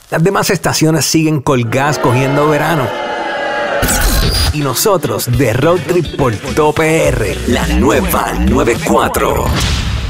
Las demás estaciones siguen colgadas cogiendo verano. Y nosotros de Road Trip por Top PR, la nueva 94.